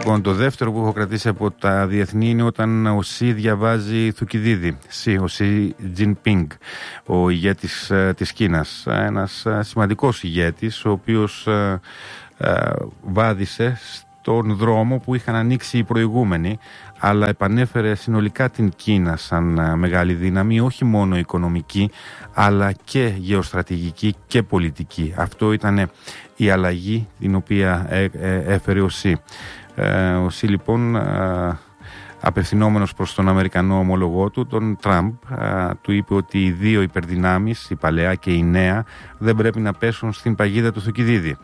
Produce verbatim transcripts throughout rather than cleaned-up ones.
Λοιπόν, το δεύτερο που έχω κρατήσει από τα διεθνή είναι όταν ο Σι διαβάζει Θουκυδίδη. Σι, ο Σι Τζινπίνγκ, ο ηγέτης ε, της Κίνας. Ένας ε, σημαντικός ηγέτης, ο οποίος ε, ε, βάδισε στον δρόμο που είχαν ανοίξει οι προηγούμενοι, αλλά επανέφερε συνολικά την Κίνα σαν ε, μεγάλη δύναμη, όχι μόνο οικονομική, αλλά και γεωστρατηγική και πολιτική. Αυτό ήταν η αλλαγή την οποία ε, ε, έφερε ο Σι. Ε, ο Σι λοιπόν, ε, απευθυνόμενος προς τον Αμερικανό ομολογό του, τον Τραμπ, ε, του είπε ότι οι δύο υπερδυνάμεις, η παλαιά και η νέα, δεν πρέπει να πέσουν στην παγίδα του Θουκυδίδη.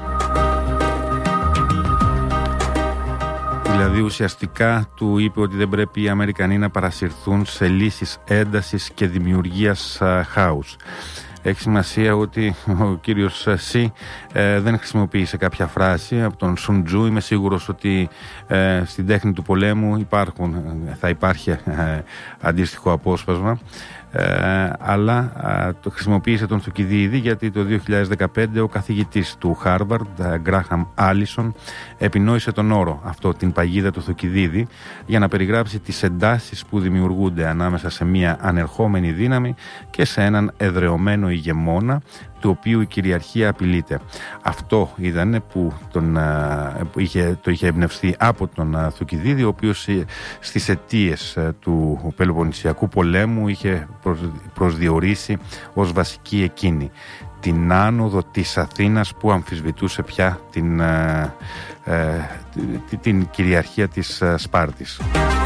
Δηλαδή ουσιαστικά του είπε ότι δεν πρέπει οι Αμερικανοί να παρασυρθούν σε λύσεις έντασης και δημιουργίας ε, χάους. Έχει σημασία ότι ο κύριος Σι ε, δεν χρησιμοποίησε κάποια φράση από τον Σουν Τζου. Είμαι σίγουρος ότι ε, στην τέχνη του πολέμου υπάρχουν, θα υπάρχει ε, αντίστοιχο απόσπασμα. Ε, αλλά ε, το χρησιμοποίησε τον Θουκυδίδη γιατί το δύο χιλιάδες δεκαπέντε ο καθηγητής του Χάρβαρντ, Γκράχαμ Άλισον, επινόησε τον όρο αυτό, την παγίδα του Θουκυδίδη, για να περιγράψει τις εντάσεις που δημιουργούνται ανάμεσα σε μια ανερχόμενη δύναμη και σε έναν εδρεωμένο ηγεμόνα, του οποίου η κυριαρχία απειλείται. Αυτό ήταν που, τον, που είχε, το είχε εμπνευστεί από τον Θουκυδίδη, ο οποίος στις αιτίες του Πελοποννησιακού πολέμου είχε προσδιορίσει ως βασική εκείνη την άνοδο της Αθήνας που αμφισβητούσε πια την, ε, την κυριαρχία της Σπάρτης.